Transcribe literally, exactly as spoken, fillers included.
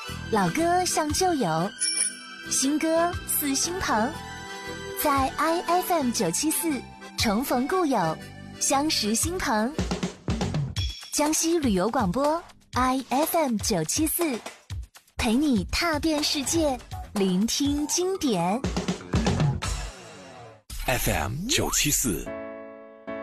老歌像旧友，新歌似新朋，在 I F M 九七四重逢故友，相识新朋。江西旅游广播 I F M 九七四，陪你踏遍世界，聆听经典。 F M 九七四